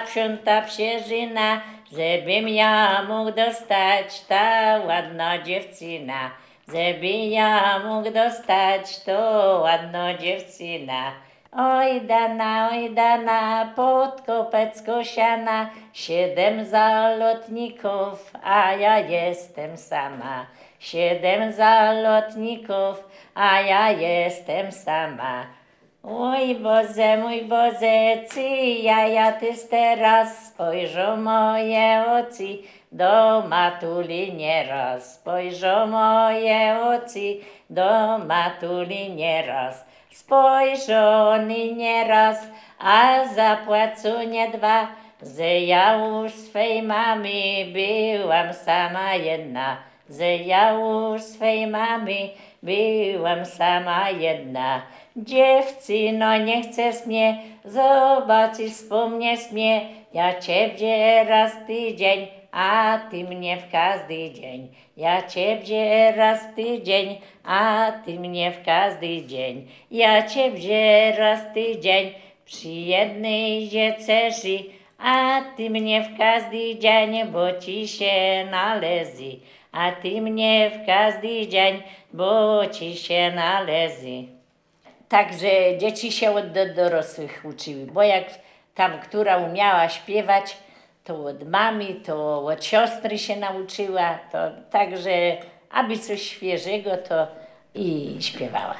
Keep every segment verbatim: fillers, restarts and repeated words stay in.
zaprząta psierzyna, żebym ja mógł dostać ta ładna dziewczyna. Żeby ja mógł dostać to ładna dziewczyna. Oj dana, oj dana, pod kopecko siana, siedem zalotników, a ja jestem sama. Siedem zalotników, a ja jestem sama. Oj Boże, mój Boże, czy ja, ja tyś teraz spojrzą moje oczy do matuli nieraz. Spojrzą moje oczy do matuli nieraz. Spojrzony nieraz, a zapłacą nie dwa, że ja u swej mamy byłam sama jedna. Że ja u swej mamy byłam sama jedna. Dziewczyno, nie chcesz mnie zobaczyć, wspomnieć mnie, ja ciebie raz w tydzień, a ty mnie w każdy dzień. Ja ciebie raz w tydzień, a ty mnie w każdy dzień. Ja ciebie raz w tydzień przy jednej wieczerzy, a ty mnie w każdy dzień, bo ci się należy. A ty mnie w każdy dzień, bo ci się należy. Także dzieci się od do dorosłych uczyły, bo jak tam, która umiała śpiewać, to od mamy, to od siostry się nauczyła, to także aby coś świeżego, to i śpiewała.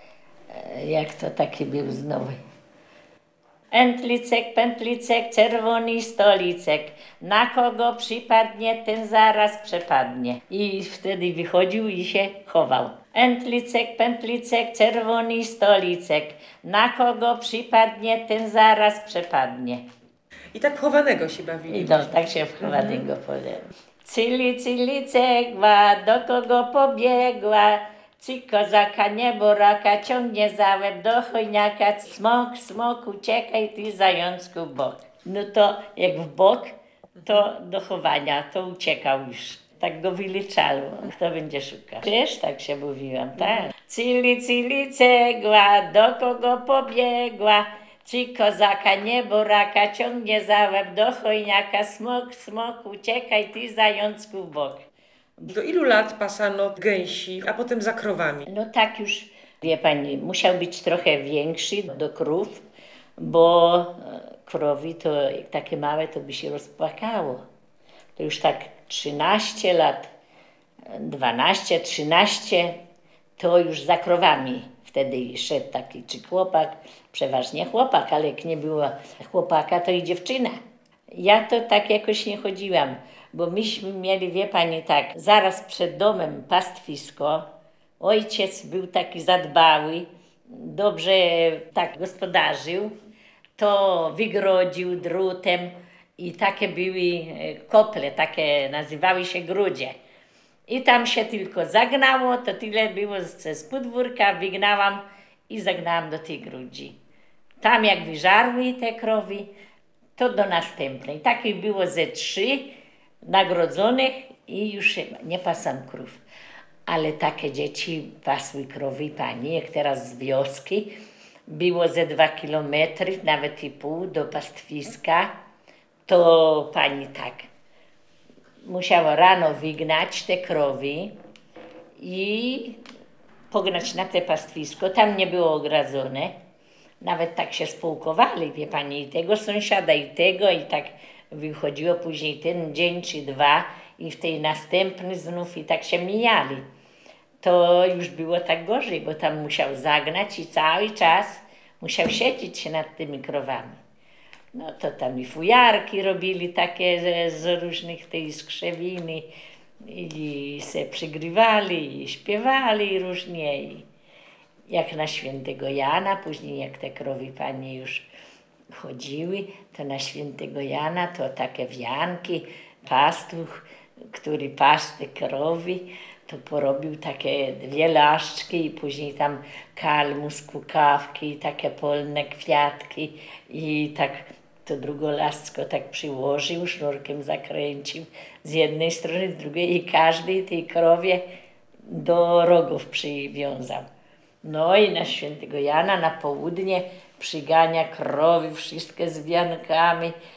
Jak to taki był znowu. Entlicek, pętlicek, czerwony stolicek, na kogo przypadnie, ten zaraz przepadnie. I wtedy wychodził i się chował. Entlicek, pętlicek, czerwony stolicek, na kogo przypadnie, ten zaraz przepadnie. I tak chowanego się bawili. I no, tak się w chowanego mhm. powiem. Cyli, cyli, cegła, do kogo pobiegła? Ci kozaka nieboraka ciągnie za łeb do chojniaka. Smok, smok, uciekaj ty zajączku w bok. No to jak w bok, to do chowania, to uciekał już. Tak go wyliczało. Kto będzie szukał? Wiesz, tak się mówiłam, tak? Cili, cili, cegła, do kogo pobiegła? Ci kozaka nieboraka ciągnie za łeb do chojniaka. Smok, smok, uciekaj ty zajączku w bok. Do ilu lat pasano gęsi, a potem za krowami? No tak już, wie pani, musiał być trochę większy do krów, bo krowy to takie małe to by się rozpłakało. To już tak trzynaście lat, dwanaście, trzynaście, to już za krowami wtedy szedł taki czy chłopak, przeważnie chłopak, ale jak nie było chłopaka, to i dziewczyna. Ja to tak jakoś nie chodziłam, bo myśmy mieli, wie pani, tak, zaraz przed domem pastwisko. Ojciec był taki zadbały, dobrze tak gospodarzył, to wygrodził drutem i takie były kople, takie nazywały się grudzie. I tam się tylko zagnało, to tyle było z podwórka, wygnałam i zagnałam do tej grudzi. Tam jak wyżarły te krowy, to do następnej. Takich było ze trzy nagrodzonych i już nie pasam krów. Ale takie dzieci pasły krowy, pani, jak teraz z wioski, było ze dwa kilometry, nawet i pół do pastwiska, to pani tak, musiała rano wygnać te krowy i pognać na te pastwisko. Tam nie było ogrodzone. Nawet tak się spółkowali, wie pani, i tego sąsiada, i tego, i tak wychodziło później ten dzień czy dwa i w tej następny znów i tak się mijali. To już było tak gorzej, bo tam musiał zagnać i cały czas musiał siedzieć się nad tymi krowami. No to tam i fujarki robili takie z, z różnych tej skrzewiny i se przygrywali i śpiewali różnie. I jak na świętego Jana, później jak te krowy panie już chodziły, to na świętego Jana to takie wianki, pastuch, który pasł te krowy, to porobił takie dwie laszczki i później tam kalmus, kukawki, takie polne kwiatki i tak to drugolaszczko tak przyłożył, sznurkiem zakręcił z jednej strony, z drugiej i każdej tej krowie do rogów przywiązał. No i na świętego Jana na południe przygania krowy, wszystkie z wiankami,